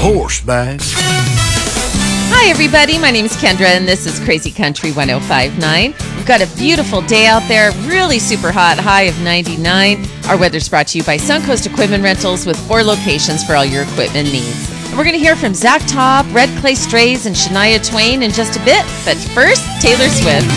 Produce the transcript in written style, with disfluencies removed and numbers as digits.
horseback. Hi, everybody. My name is Kendra, and this is Crazy Country 105.9. We've got a beautiful day out there, really super hot, high of 99. Our weather's brought to you by Suncoast Equipment Rentals with 4 locations for all your equipment needs. And we're going to hear from Zach Taub, Red Clay Strays, and Shania Twain in just a bit. But first, Taylor Swift.